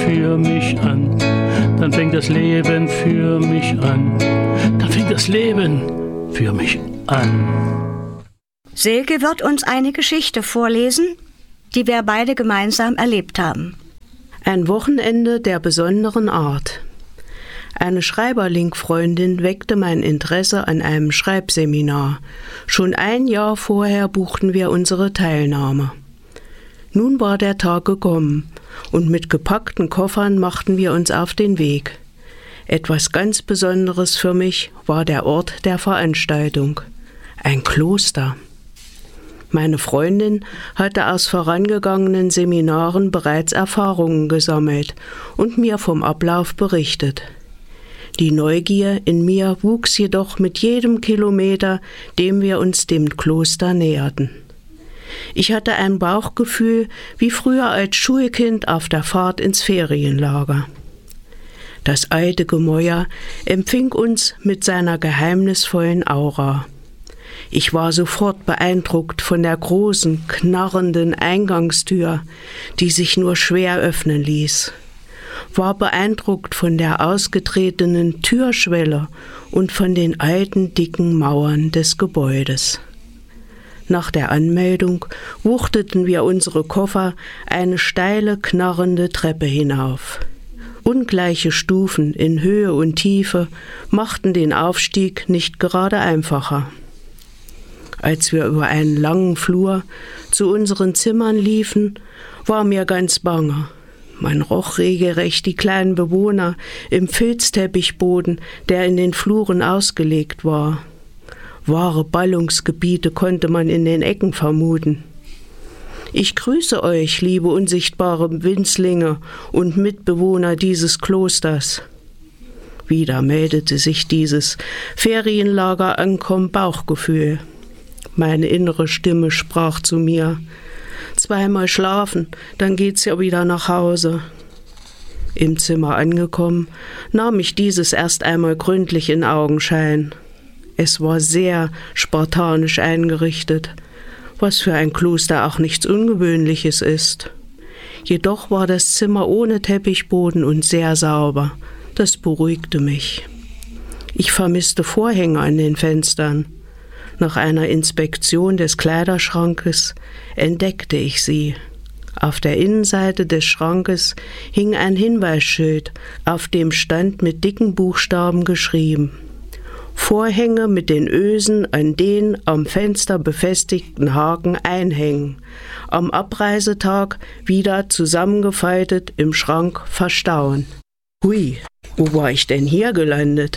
für mich an. Dann fängt das Leben für mich an. Dann fängt das Leben für mich an. Silke wird uns eine Geschichte vorlesen, die wir beide gemeinsam erlebt haben. Ein Wochenende der besonderen Art. Eine Schreiberling-Freundin weckte mein Interesse an einem Schreibseminar. Schon ein Jahr vorher buchten wir unsere Teilnahme. Nun war der Tag gekommen und mit gepackten Koffern machten wir uns auf den Weg. Etwas ganz Besonderes für mich war der Ort der Veranstaltung. Ein Kloster. Meine Freundin hatte aus vorangegangenen Seminaren bereits Erfahrungen gesammelt und mir vom Ablauf berichtet. Die Neugier in mir wuchs jedoch mit jedem Kilometer, dem wir uns dem Kloster näherten. Ich hatte ein Bauchgefühl wie früher als Schulkind auf der Fahrt ins Ferienlager. Das alte Gemäuer empfing uns mit seiner geheimnisvollen Aura. Ich war sofort beeindruckt von der großen, knarrenden Eingangstür, die sich nur schwer öffnen ließ. War beeindruckt von der ausgetretenen Türschwelle und von den alten, dicken Mauern des Gebäudes. Nach der Anmeldung wuchteten wir unsere Koffer eine steile, knarrende Treppe hinauf. Ungleiche Stufen in Höhe und Tiefe machten den Aufstieg nicht gerade einfacher. Als wir über einen langen Flur zu unseren Zimmern liefen, war mir ganz bange. Man roch regelrecht die kleinen Bewohner im Filzteppichboden, der in den Fluren ausgelegt war. Wahre Ballungsgebiete konnte man in den Ecken vermuten. Ich grüße euch, liebe unsichtbare Winzlinge und Mitbewohner dieses Klosters. Wieder meldete sich dieses Ferienlager-Ankommen-Bauchgefühl. Meine innere Stimme sprach zu mir: Zweimal schlafen, dann geht's ja wieder nach Hause. Im Zimmer angekommen, nahm ich dieses erst einmal gründlich in Augenschein. Es war sehr spartanisch eingerichtet, was für ein Kloster auch nichts Ungewöhnliches ist. Jedoch war das Zimmer ohne Teppichboden und sehr sauber. Das beruhigte mich. Ich vermisste Vorhänge an den Fenstern. Nach einer Inspektion des Kleiderschrankes entdeckte ich sie. Auf der Innenseite des Schrankes hing ein Hinweisschild, auf dem stand mit dicken Buchstaben geschrieben: Vorhänge mit den Ösen an den am Fenster befestigten Haken einhängen. Am Abreisetag wieder zusammengefaltet im Schrank verstauen. Hui, wo war ich denn hier gelandet?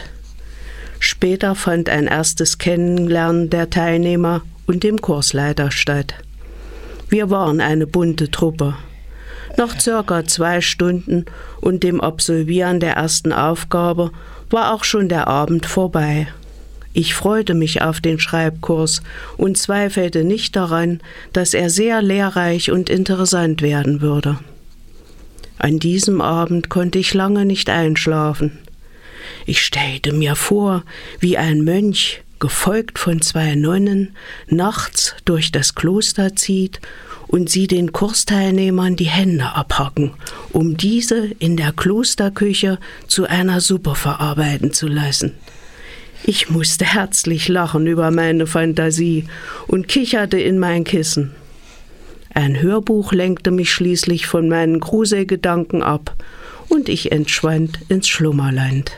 Später fand ein erstes Kennenlernen der Teilnehmer und dem Kursleiter statt. Wir waren eine bunte Truppe. Nach circa 2 Stunden und dem Absolvieren der ersten Aufgabe war auch schon der Abend vorbei. Ich freute mich auf den Schreibkurs und zweifelte nicht daran, dass er sehr lehrreich und interessant werden würde. An diesem Abend konnte ich lange nicht einschlafen. Ich stellte mir vor, wie ein Mönch, gefolgt von 2 Nonnen, nachts durch das Kloster zieht und sie den Kursteilnehmern die Hände abhacken, um diese in der Klosterküche zu einer Suppe verarbeiten zu lassen. Ich musste herzlich lachen über meine Fantasie und kicherte in mein Kissen. Ein Hörbuch lenkte mich schließlich von meinen Gruselgedanken ab und ich entschwand ins Schlummerland.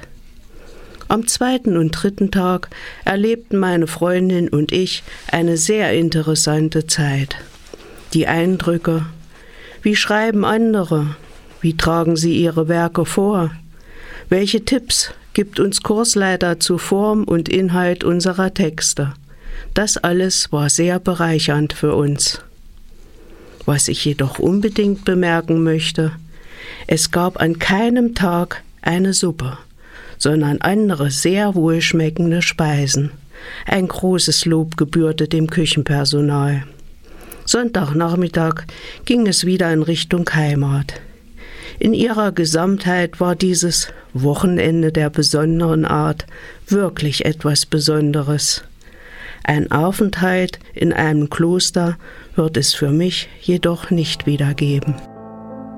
Am 2. und 3. Tag erlebten meine Freundin und ich eine sehr interessante Zeit. Die Eindrücke: Wie schreiben andere? Wie tragen sie ihre Werke vor? Welche Tipps gibt uns Kursleiter zu Form und Inhalt unserer Texte? Das alles war sehr bereichernd für uns. Was ich jedoch unbedingt bemerken möchte: Es gab an keinem Tag eine Suppe, sondern andere sehr wohlschmeckende Speisen. Ein großes Lob gebührte dem Küchenpersonal. Sonntagnachmittag ging es wieder in Richtung Heimat. In ihrer Gesamtheit war dieses Wochenende der besonderen Art wirklich etwas Besonderes. Ein Aufenthalt in einem Kloster wird es für mich jedoch nicht wieder geben.